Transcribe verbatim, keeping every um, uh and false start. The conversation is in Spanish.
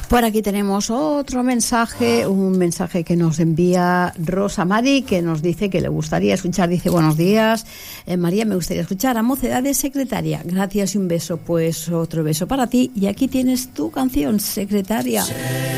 Por aquí tenemos otro mensaje, un mensaje que nos envía Rosa Mari, que nos dice que le gustaría escuchar, dice: buenos días, eh, María, me gustaría escuchar a Mocedades Secretaria. Gracias y un beso. Pues otro beso para ti, y aquí tienes tu canción, Secretaria.